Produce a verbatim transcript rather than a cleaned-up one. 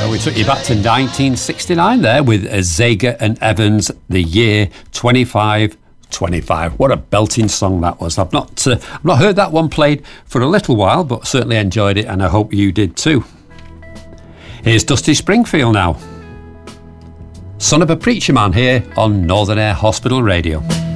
we took you back to nineteen sixty-nine there with Zager and Evans, the year twenty-five twenty-five. What a belting song that was. I've not, uh, I've not heard that one played for a little while, but certainly enjoyed it, and I hope you did too. Here's Dusty Springfield now. Son of a Preacher Man here on Northern Air Hospital Radio.